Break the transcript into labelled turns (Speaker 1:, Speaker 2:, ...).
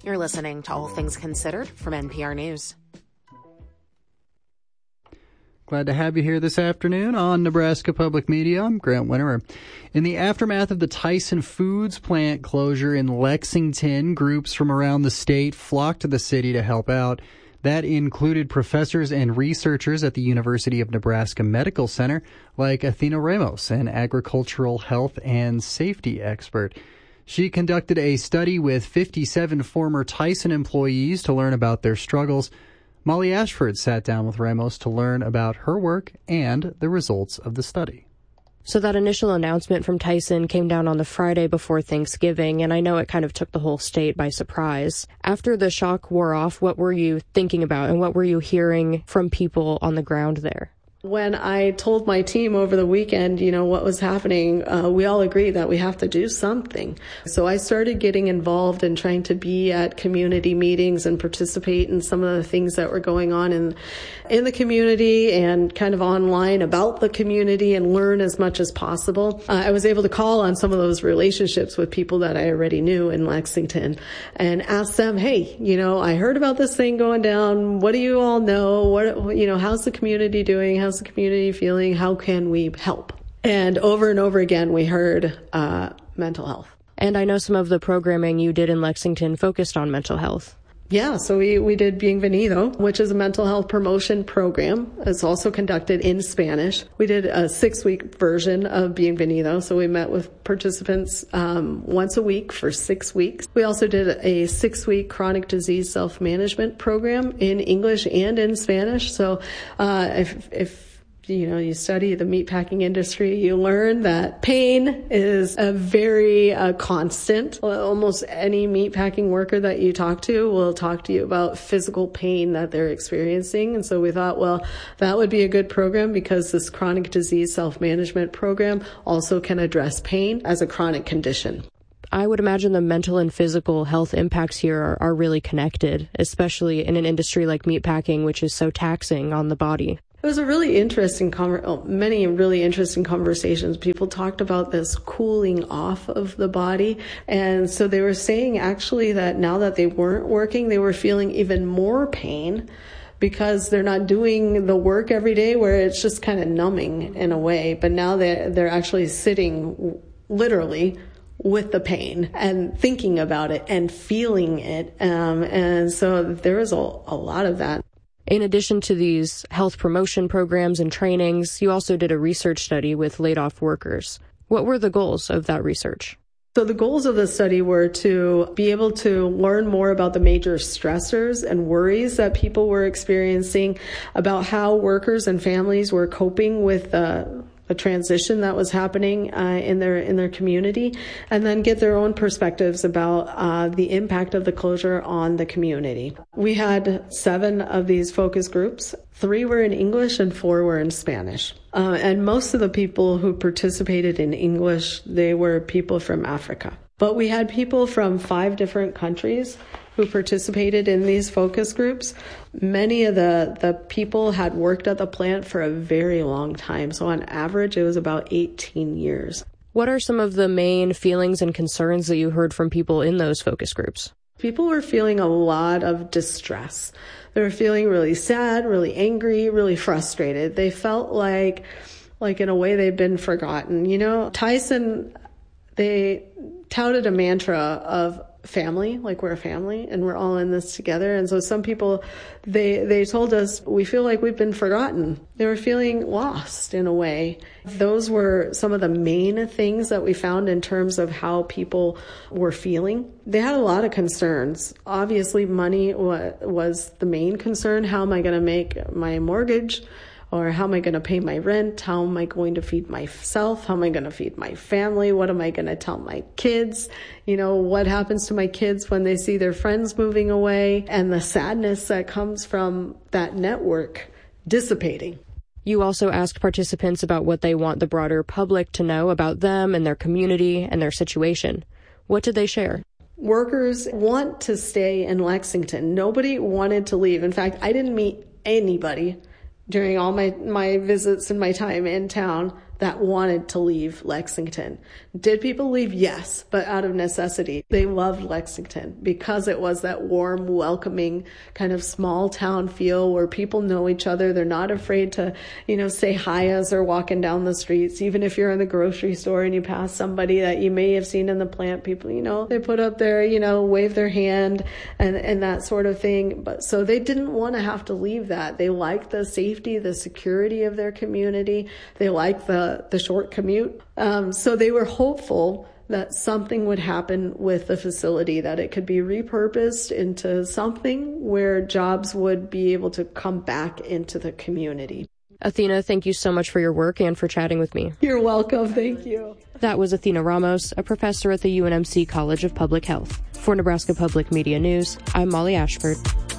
Speaker 1: You're listening to All Things Considered from NPR News.
Speaker 2: Glad to have you here this afternoon on Nebraska Public Media. I'm Grant Winterer. In the aftermath of the Tyson Foods plant closure in Lexington, groups from around the state flocked to the city to help out. That included professors and researchers at the University of Nebraska Medical Center, like Athena Ramos, an agricultural health and safety expert. She conducted a study with 57 former Tyson employees to learn about their struggles. Molly Ashford sat down with Ramos to learn about her work and the results of the study.
Speaker 3: So that initial announcement from Tyson came down on the Friday before Thanksgiving, and I know it kind of took the whole state by surprise. After the shock wore off, what were you thinking about, and what were you hearing from people on the ground there?
Speaker 4: When I told my team over the weekend, what was happening, we all agreed that we have to do something. So I started getting involved and trying to be at community meetings and participate in some of the things that were going on in the community and kind of online about the community and learn as much as possible. I was able to call on some of those relationships with people that I already knew in Lexington and ask them, hey, I heard about this thing going down. What do you all know? How's the community doing? How's the community feeling? How can we help? And over again, we heard mental health.
Speaker 3: And I know some of the programming you did in Lexington focused on mental health.
Speaker 4: Yeah, so we did Bienvenido, which is a mental health promotion program. It's also conducted in Spanish. We did a 6-week version of Bienvenido, so we met with participants once a week for 6 weeks. We also did a 6-week chronic disease self-management program in English and in Spanish. So if you study the meatpacking industry, you learn that pain is a very constant. Almost any meatpacking worker that you talk to will talk to you about physical pain that they're experiencing. And so we thought, well, that would be a good program because this chronic disease self-management program also can address pain as a chronic condition.
Speaker 3: I would imagine the mental and physical health impacts here are really connected, especially in an industry like meatpacking, which is so taxing on the body.
Speaker 4: It was a really interesting, many really interesting conversations. People talked about this cooling off of the body. And so they were saying actually that now that they weren't working, they were feeling even more pain because they're not doing the work every day where it's just kind of numbing in a way. But now they're actually sitting literally with the pain and thinking about it and feeling it. And so there was a lot of that.
Speaker 3: In addition to these health promotion programs and trainings, you also did a research study with laid-off workers. What were the goals of that research?
Speaker 4: So the goals of the study were to be able to learn more about the major stressors and worries that people were experiencing, about how workers and families were coping with the transition that was happening in their community, and then get their own perspectives about the impact of the closure on the community. We had 7 of these focus groups. 3 were in English and 4 were in Spanish. And most of the people who participated in English, they were people from Africa. But we had people from 5 different countries who participated in these focus groups. Many of the people had worked at the plant for a very long time. So on average, it was about 18 years.
Speaker 3: What are some of the main feelings and concerns that you heard from people in those focus groups?
Speaker 4: People were feeling a lot of distress. They were feeling really sad, really angry, really frustrated. They felt like in a way they'd been forgotten. Tyson, they touted a mantra of family, like we're a family and we're all in this together. And so some people, they told us, we feel like we've been forgotten. They were feeling lost in a way. Those were some of the main things that we found in terms of how people were feeling. They had a lot of concerns. Obviously, money was the main concern. How am I going to make my mortgage? Or how am I going to pay my rent? How am I going to feed myself? How am I going to feed my family? What am I going to tell my kids? What happens to my kids when they see their friends moving away? And the sadness that comes from that network dissipating.
Speaker 3: You also asked participants about what they want the broader public to know about them and their community and their situation. What did they share?
Speaker 4: Workers want to stay in Lexington. Nobody wanted to leave. In fact, I didn't meet anybody during all my visits and my time in town that wanted to leave Lexington. Did people leave? Yes, but out of necessity. They loved Lexington because it was that warm, welcoming kind of small town feel where people know each other. They're not afraid to, say hi as they're walking down the streets. Even if you're in the grocery store and you pass somebody that you may have seen in the plant, people, they put up their, wave their hand and that sort of thing. But so they didn't want to have to leave that. They liked the safety, the security of their community. They liked the short commute. So they were hopeful that something would happen with the facility, that it could be repurposed into something where jobs would be able to come back into the community.
Speaker 3: Athena, thank you so much for your work and for chatting with me.
Speaker 4: You're welcome. Thank you.
Speaker 3: That was Athena Ramos, a professor at the UNMC College of Public Health. For Nebraska Public Media News, I'm Molly Ashford.